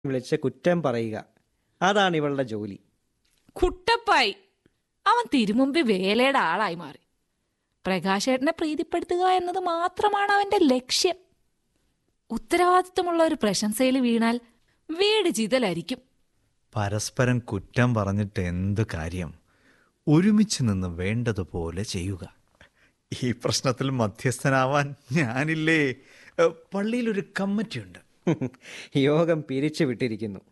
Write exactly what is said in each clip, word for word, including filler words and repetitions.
വിളിച്ച് കുറ്റം പറയുക, അതാണ് ഇവളുടെ ജോലി. കുട്ടപ്പായി അവൻ തിരുമുമ്പി വേലയുടെ ആളായി മാറി. പ്രകാശേട്ടനെ പ്രീതിപ്പെടുത്തുക എന്നത് മാത്രമാണ് അവന്റെ ലക്ഷ്യം. ഉത്തരവാദിത്വമുള്ള ഒരു പ്രശംസയിൽ വീണാൽ വീട് ചിതലായിരിക്കും. പരസ്പരം കുറ്റം പറഞ്ഞിട്ട് എന്ത് കാര്യം? ഒരുമിച്ച് നിന്ന് വേണ്ടതുപോലെ ചെയ്യുക. ഈ പ്രശ്നത്തിൽ മധ്യസ്ഥനാവാൻ ഞാനില്ലേ? പള്ളിയിലൊരു കമ്മിറ്റിയുണ്ട്. യോഗം പിരിച്ചു വിട്ടിരിക്കുന്നു.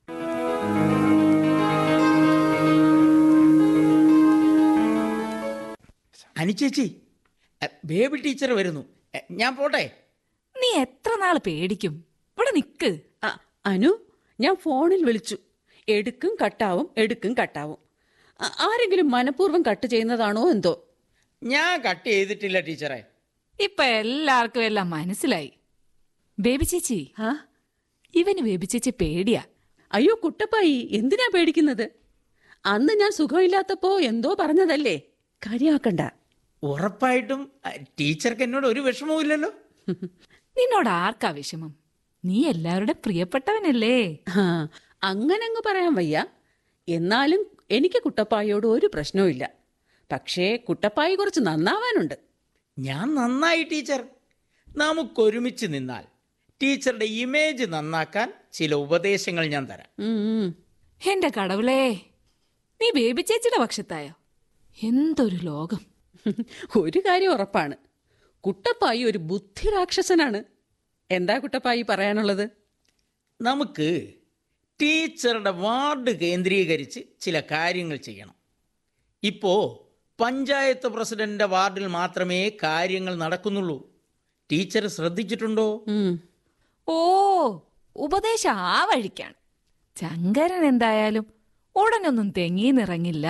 അനുചേച്ചി, ബേബി ടീച്ചർ വരുന്നു, ഞാൻ പോട്ടെ. നീ എത്ര നാൾ പേടിക്കും? ഇവിടെ നിക്ക്. അ- അനു, ഞാൻ ഫോണിൽ വിളിച്ചു. എടുക്കും കട്ടാവും, എടുക്കും കട്ടാവും. ആ- ആരെങ്കിലും മനഃപൂർവ്വം കട്ട് ചെയ്യുന്നതാണോ എന്തോ? ഞാൻ കട്ട് ചെയ്തിട്ടില്ല ടീച്ചറെ. ഇപ്പൊ എല്ലാവർക്കും എല്ലാം മനസ്സിലായി. ബേബി ചേച്ചി, ആ ഇവന് ബേബി ചേച്ചി പേടിയാ. അയ്യോ കുട്ടപ്പായി, എന്തിനാ പേടിക്കുന്നത്? അന്ന് ഞാൻ സുഖമില്ലാത്തപ്പോ എന്തോ പറഞ്ഞതല്ലേ, കാര്യമാക്കണ്ട. ഉറപ്പായിട്ടും അ, ടീച്ചർക്ക് എന്നോട് ഒരു വിഷമവും ഇല്ലല്ലോ. നിന്നോട് ആർക്കാ വിഷമം? നീ എല്ലാവരുടെ പ്രിയപ്പെട്ടവനല്ലേ. ആ അങ്ങനങ്ങ് പറയാൻ വയ്യ. എന്നാലും എനിക്ക് കുട്ടപ്പായിയോട് ഒരു പ്രശ്നവും ഇല്ല. പക്ഷേ കുട്ടപ്പായി കുറച്ച് നന്നാവാനുണ്ട്. ഞാൻ നന്നായി ടീച്ചർ. നമുക്കൊരുമിച്ച് നിന്നാൽ ടീച്ചറുടെ ഇമേജ് നന്നാക്കാൻ ചില ഉപദേശങ്ങൾ ഞാൻ തരാം. ഉം, ഉം. എന്റെ കടവുളേ, നീ ബേബി ചേച്ചിയുടെ പക്ഷത്തായോ? എന്തൊരു ലോകം. ഒരു കാര്യം ഉറപ്പാണ്, കുട്ടപ്പായി ഒരു ബുദ്ധിരാക്ഷസനാണ്. എന്താ കുട്ടപ്പായി പറയാനുള്ളത്? നമുക്ക് ടീച്ചറുടെ വാർഡ് കേന്ദ്രീകരിച്ച് ചില കാര്യങ്ങൾ ചെയ്യണം. ഇപ്പോൾ പഞ്ചായത്ത് പ്രസിഡന്റിന്റെ വാർഡിൽ മാത്രമേ കാര്യങ്ങൾ നടക്കുന്നുള്ളൂ. ടീച്ചർ ശ്രദ്ധിച്ചിട്ടുണ്ടോ? ഉം. ഓ, ഉപദേശം ആ വഴിക്കാണ്. ശങ്കരൻ എന്തായാലും ഉടനൊന്നും തെങ്ങീന്നിറങ്ങില്ല.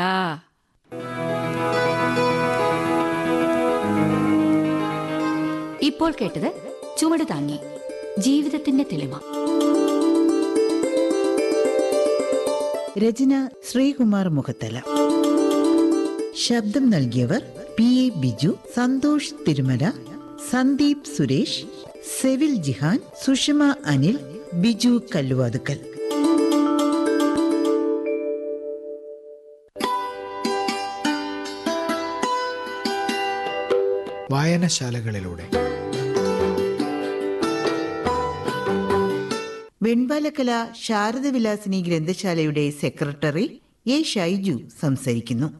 ഇപ്പോൾ കേട്ടത് ചുവട് താങ്ങി, ജീവിതത്തിന്റെ തെളിമ. രചന ശ്രീകുമാർ മുഖത്തല. ശബ്ദം നൽകിയവർ P A Biju, Santhosh Thirumala, Sandeep Suresh, Sevil Jihan, Sushma Anil, Biju Kalluvathukkal. വായനശാലകളിലൂടെ വെൺപാലക്കല Saradavilasini ഗ്രന്ഥശാലയുടെ secretary A Shaiju സംസാരിക്കുന്നു.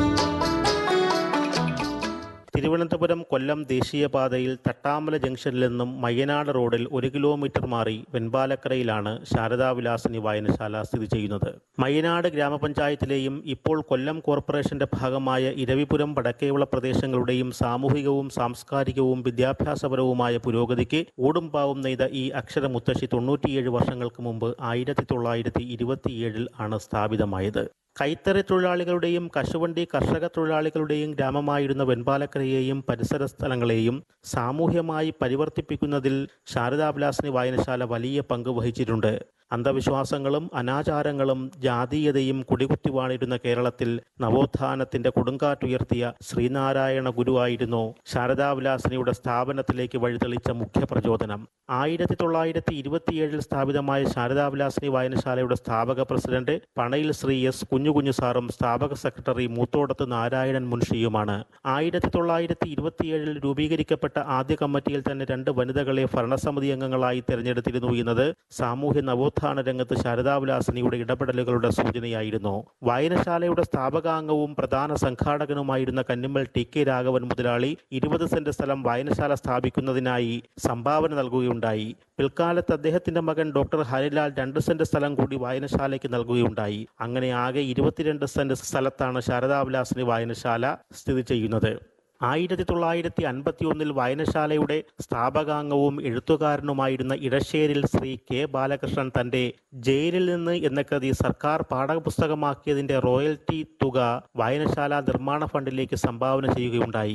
തിരുവനന്തപുരം കൊല്ലം ദേശീയപാതയിൽ തട്ടാമല ജംഗ്ഷനിൽ നിന്നും മയ്യനാട് റോഡിൽ ഒരു കിലോമീറ്റർ മാറി വെൺപാലക്കരയിലാണ് ശാരദാവിലാസിനി വായനശാല സ്ഥിതി ചെയ്യുന്നത്. മയ്യനാട് ഗ്രാമപഞ്ചായത്തിലെയും ഇപ്പോൾ കൊല്ലം കോർപ്പറേഷന്റെ ഭാഗമായ ഇരവിപുരം വടക്കേവിള പ്രദേശങ്ങളുടെയും സാമൂഹികവും സാംസ്കാരികവും വിദ്യാഭ്യാസപരവുമായ പുരോഗതിക്ക് ഊടുംപാവും നെയ്ത ഈ അക്ഷരമുത്തശ്ശി തൊണ്ണൂറ്റിയേഴ് വർഷങ്ങൾക്ക് മുമ്പ് ആയിരത്തി തൊള്ളായിരത്തി ഇരുപത്തിയേഴിൽ ആണ് സ്ഥാപിതമായത്. കൈത്തറി തൊഴിലാളികളുടെയും കശുവണ്ടി കർഷക തൊഴിലാളികളുടെയും ഗ്രാമമായിരുന്ന വെൺപാലക്കരയെയും പരിസര സ്ഥലങ്ങളെയും സാമൂഹ്യമായി പരിവർത്തിപ്പിക്കുന്നതിൽ ശാരദാവിലാസിനി വായനശാല വലിയ പങ്ക് വഹിച്ചിട്ടുണ്ട്. അന്ധവിശ്വാസങ്ങളും അനാചാരങ്ങളും ജാതീയതയും കുടികുത്തി വാണിരുന്ന കേരളത്തിൽ നവോത്ഥാനത്തിന്റെ കൊടുങ്കാറ്റുയർത്തിയ ശ്രീനാരായണ ഗുരുവായിരുന്നു ശാരദാവിലാസിനിയുടെ സ്ഥാപനത്തിലേക്ക് വഴിതെളിച്ച മുഖ്യ പ്രചോദനം. ആയിരത്തി തൊള്ളായിരത്തി ഇരുപത്തിയേഴിൽ സ്ഥാപിതമായ ശാരദാവിലാസിനി വായനശാലയുടെ സ്ഥാപക പ്രസിഡന്റ് പണയിൽ ശ്രീ എസ് കുഞ്ഞുകുഞ്ഞു സാറും സ്ഥാപക സെക്രട്ടറി മൂത്തോടത്ത് നാരായണൻ മുൻഷിയുമാണ്. ആയിരത്തി തൊള്ളായിരത്തി ഇരുപത്തിയേഴിൽ രൂപീകരിക്കപ്പെട്ട ആദ്യ കമ്മിറ്റിയിൽ തന്നെ രണ്ട് വനിതകളെ ഭരണസമിതി അംഗങ്ങളായി തെരഞ്ഞെടുത്തിരുന്നു എന്നത് സാമൂഹ്യ നവോത്ഥാന രംഗത്ത് ശാരദാവിലാസിനിയുടെ ഇടപെടലുകളുടെ സൂചനയായിരുന്നു. വായനശാലയുടെ സ്ഥാപകാംഗവും പ്രധാന സംഘാടകനുമായിരുന്ന കന്നിമ്മൽ ടി കെ രാഘവൻ മുതലാളി ഇരുപത് സെന്റ് സ്ഥലം വായനശാല സ്ഥാപിക്കുന്നതിനായി സംഭാവന നൽകുകയുണ്ടായി. പിൽക്കാലത്ത് അദ്ദേഹത്തിന്റെ മകൻ ഡോക്ടർ ഹരിലാൽ രണ്ട് സെന്റ് സ്ഥലം കൂടി വായനശാലയ്ക്ക് നൽകുകയുണ്ടായി. അങ്ങനെ ആകെ ഇരുപത്തിരണ്ട് സെന്റ് സ്ഥലത്താണ് ശാരദാവിലാസിനി വായനശാല സ്ഥിതി ചെയ്യുന്നത്. ആയിരത്തി തൊള്ളായിരത്തി അൻപത്തി ഒന്നിൽ വായനശാലയുടെ സ്ഥാപകാംഗവും എഴുത്തുകാരനുമായിരുന്ന ഇടശ്ശേരിൽ ശ്രീ കെ ബാലകൃഷ്ണൻ തന്റെ ജയിലിൽ നിന്ന് എന്ന കൃതി സർക്കാർ പാഠപുസ്തകമാക്കിയതിന്റെ റോയൽറ്റി തുക വായനശാല നിർമ്മാണ ഫണ്ടിലേക്ക് സംഭാവന ചെയ്യുകയുണ്ടായി.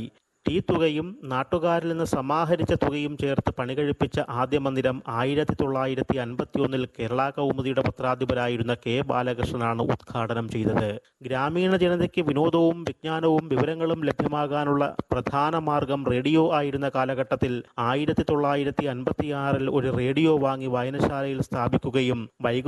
ഈ തുകയും നാട്ടുകാരിൽ നിന്ന് സമാഹരിച്ച തുകയും ചേർത്ത് പണികഴിപ്പിച്ച ആദ്യ മന്ദിരം ആയിരത്തി തൊള്ളായിരത്തി അൻപത്തി ഒന്നിൽ കേരള കൗമുദിയുടെ പത്രാധിപരായിരുന്ന കെ ബാലകൃഷ്ണനാണ് ഉദ്ഘാടനം ചെയ്തത്. ഗ്രാമീണ ജനതയ്ക്ക് വിനോദവും വിജ്ഞാനവും വിവരങ്ങളും ലഭ്യമാകാനുള്ള പ്രധാന മാർഗം റേഡിയോ ആയിരുന്ന കാലഘട്ടത്തിൽ ആയിരത്തി തൊള്ളായിരത്തി അൻപത്തിയാറിൽ ഒരു റേഡിയോ വാങ്ങി വായനശാലയിൽ സ്ഥാപിക്കുകയും വൈകു